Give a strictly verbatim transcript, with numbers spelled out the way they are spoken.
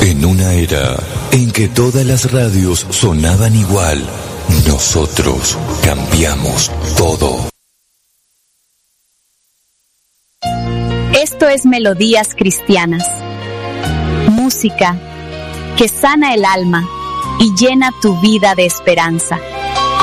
En una era en que todas las radios sonaban igual, nosotros cambiamos todo. Esto es Melodías Cristianas. Música que sana el alma y llena tu vida de esperanza.